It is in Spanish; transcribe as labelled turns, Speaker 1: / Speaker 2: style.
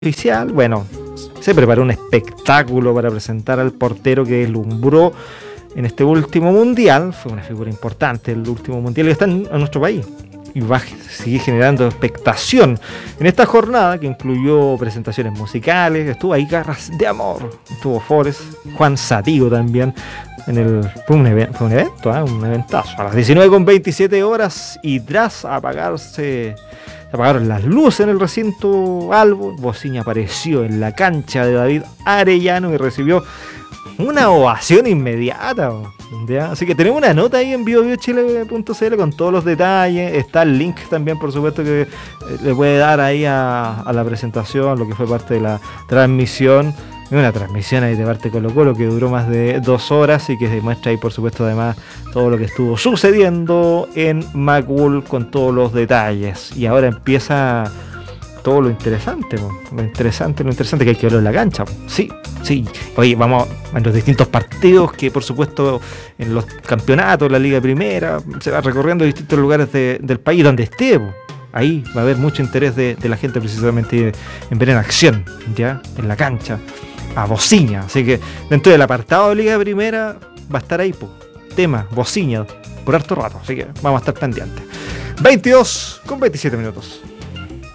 Speaker 1: oficial, bueno, se preparó un espectáculo para presentar al portero que deslumbró en este último mundial. Fue una figura importante el último mundial que está en nuestro país y va a seguir generando expectación en esta jornada que incluyó presentaciones musicales. Estuvo ahí Garras de Amor, estuvo Forest, Juan Sativo también. Fue un evento, un eventazo. A las 19:27 y tras se apagaron las luces en el recinto Albo, Bociña apareció en la cancha de David Arellano y recibió una ovación inmediata, ¿ya? Así que tenemos una nota ahí en biobiochile.cl con todos los detalles. Está el link también, por supuesto, que le puede dar ahí a la presentación, lo que fue parte de la transmisión. Una transmisión ahí de parte de Colo Colo que duró más de 2 horas y que demuestra ahí, por supuesto, además todo lo que estuvo sucediendo en Macul con todos los detalles. Y ahora empieza todo lo interesante que hay que verlo en la cancha. Sí. Oye, vamos a los distintos partidos que, por supuesto, en los campeonatos, la Liga Primera, se va recorriendo distintos lugares del país donde esté. Ahí va a haber mucho interés de la gente precisamente en ver en acción, ya, en la cancha, a Bociña. Así que dentro del apartado de Liga Primera va a estar ahí, tema Bociña por harto rato. Así que vamos a estar pendientes. 22:27.